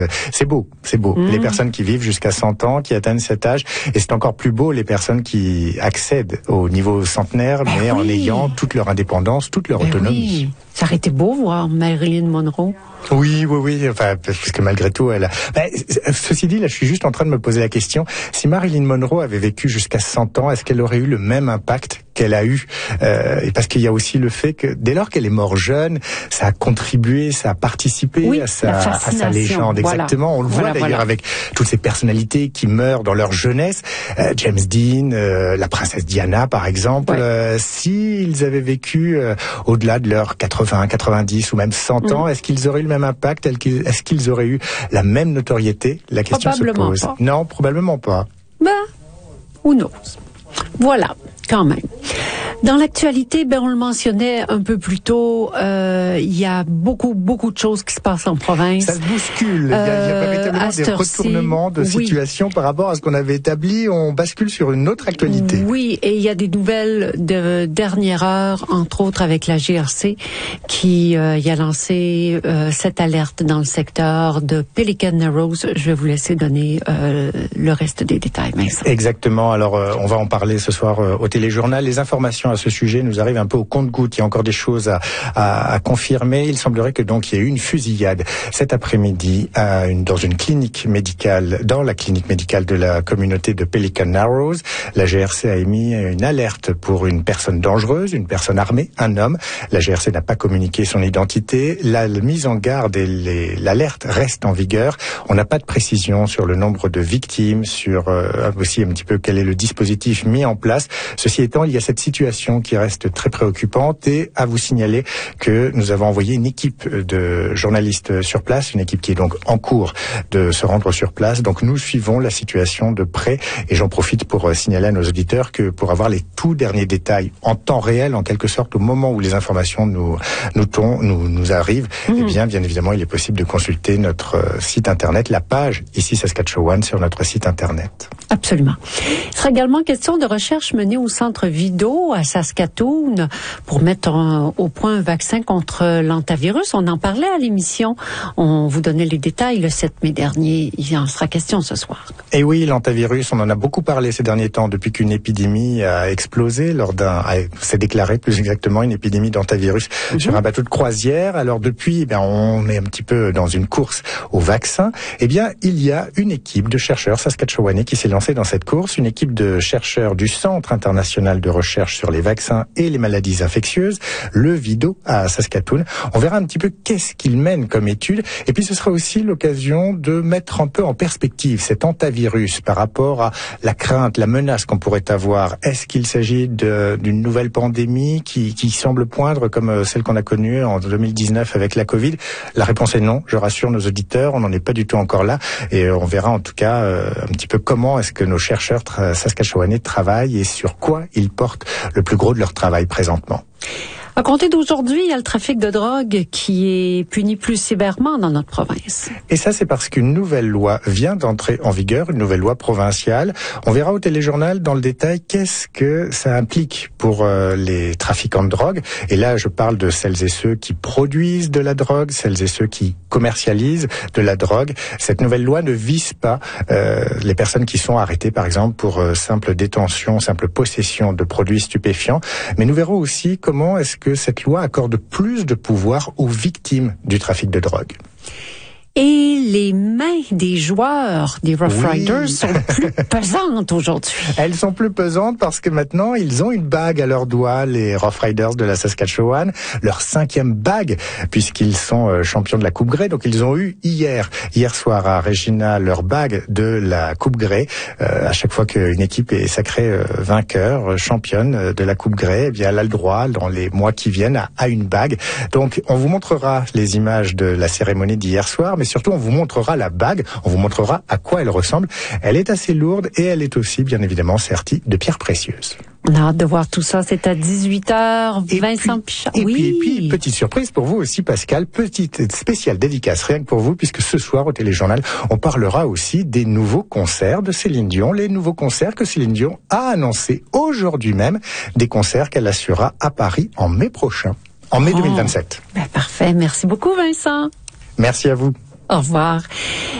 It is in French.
C'est beau, c'est beau. Les personnes qui vivent jusqu'à 100 ans, qui atteignent cet âge, et c'est encore plus beau les personnes qui accèdent au niveau centenaire, mais en ayant toute leur indépendance, toute leur autonomie. Oui. Ça aurait été beau voir Marilyn Monroe. Oui, enfin, parce que malgré tout, ceci dit, là, je suis juste en train de me poser la question, si Marilyn Monroe avait vécu jusqu'à 100 ans, est-ce qu'elle aurait eu le même impact qu'elle a eu, et parce qu'il y a aussi le fait que dès lors qu'elle est morte jeune, ça a contribué, ça a participé à sa légende. Exactement. On le voit d'ailleurs avec toutes ces personnalités qui meurent dans leur jeunesse. James Dean, la princesse Diana, par exemple. S'ils avaient vécu au-delà de leurs 80, 90 ou même 100 ans, est-ce qu'ils auraient eu le même impact? Est-ce qu'ils auraient eu la même notoriété? La question se pose. Pas. Non, probablement pas. Who knows? Voilà. Quand même. Dans l'actualité, on le mentionnait un peu plus tôt, il y a beaucoup de choses qui se passent en province. Ça se bouscule. Il y a véritablement des retournements de situation par rapport à ce qu'on avait établi. On bascule sur une autre actualité. Oui, et il y a des nouvelles de dernière heure, entre autres avec la GRC, qui y a lancé cette alerte dans le secteur de Pelican Narrows. Je vais vous laisser donner le reste des détails, Vincent. Exactement. Alors, on va en parler ce soir au téléjournal. Les informations à ce sujet nous arrivent un peu au compte-gouttes. Il y a encore des choses à confirmer. Il semblerait que donc il y ait eu une fusillade cet après-midi dans une clinique médicale, dans la clinique médicale de la communauté de Pelican Narrows. La GRC a émis une alerte pour une personne dangereuse, une personne armée, un homme. La GRC n'a pas communiqué son identité. La mise en garde et l'alerte restent en vigueur. On n'a pas de précision sur le nombre de victimes, sur aussi un petit peu quel est le dispositif mis en place. Ceci étant, il y a cette situation qui reste très préoccupante et à vous signaler que nous avons envoyé une équipe de journalistes sur place, une équipe qui est donc en cours de se rendre sur place. Donc nous suivons la situation de près et j'en profite pour signaler à nos auditeurs que pour avoir les tout derniers détails en temps réel, en quelque sorte, au moment où les informations nous arrivent, eh bien évidemment, il est possible de consulter notre site internet, la page ici Saskatchewan sur notre site internet. Absolument. Il sera également question de recherche menée au centre Vido à Saskatoon pour mettre au point un vaccin contre l'hantavirus. On en parlait à l'émission. On vous donnait les détails le 7 mai dernier. Il en sera question ce soir. Et oui, l'hantavirus, on en a beaucoup parlé ces derniers temps depuis qu'une épidémie a explosé s'est déclaré plus exactement une épidémie d'hantavirus sur un bateau de croisière. Alors depuis, on est un petit peu dans une course au vaccin. Il y a une équipe de chercheurs saskatchewanais qui s'est lancée dans cette course, une équipe de chercheurs du Centre international de recherche sur les vaccins et les maladies infectieuses, le VIDO à Saskatoon. On verra un petit peu qu'est-ce qu'ils mènent comme étude. Et puis ce sera aussi l'occasion de mettre un peu en perspective cet hantavirus par rapport à la crainte, la menace qu'on pourrait avoir. Est-ce qu'il s'agit d'une nouvelle pandémie qui semble poindre comme celle qu'on a connue en 2019 avec la Covid? La réponse est non. Je rassure nos auditeurs, on n'en est pas du tout encore là. Et on verra en tout cas un petit peu comment est-ce que nos chercheurs saskatchewanais travaillent et sur quoi ils portent le plus gros de leur travail présentement. À compter d'aujourd'hui, il y a le trafic de drogue qui est puni plus sévèrement dans notre province. Et ça, c'est parce qu'une nouvelle loi vient d'entrer en vigueur, une nouvelle loi provinciale. On verra au téléjournal dans le détail qu'est-ce que ça implique pour les trafiquants de drogue. Et là, je parle de celles et ceux qui produisent de la drogue, celles et ceux qui commercialisent de la drogue. Cette nouvelle loi ne vise pas les personnes qui sont arrêtées, par exemple, pour simple détention, simple possession de produits stupéfiants. Mais nous verrons aussi comment est-ce que cette loi accorde plus de pouvoir aux victimes du trafic de drogue. Et les mains des joueurs, des Rough Riders, sont plus pesantes aujourd'hui. Elles sont plus pesantes parce que maintenant, ils ont une bague à leurs doigts, les Rough Riders de la Saskatchewan, leur 5e bague, puisqu'ils sont champions de la Coupe Grey. Donc, ils ont eu hier soir à Regina, leur bague de la Coupe Grey. À chaque fois qu'une équipe est sacrée vainqueur, championne de la Coupe Grey, eh bien, elle a le droit, dans les mois qui viennent, à une bague. Donc, on vous montrera les images de la cérémonie d'hier soir, mais surtout on vous montrera la bague, on vous montrera à quoi elle ressemble. Elle est assez lourde et elle est aussi bien évidemment sertie de pierres précieuses. On a hâte de voir tout ça, c'est à 18h, Vincent Pichard. Et puis, petite surprise pour vous aussi Pascal, petite spéciale dédicace rien que pour vous, puisque ce soir au téléjournal, on parlera aussi des nouveaux concerts de Céline Dion, les nouveaux concerts que Céline Dion a annoncés aujourd'hui même, des concerts qu'elle assurera à Paris en mai prochain, en mai 2027. Parfait, merci beaucoup Vincent. Merci à vous. Au revoir.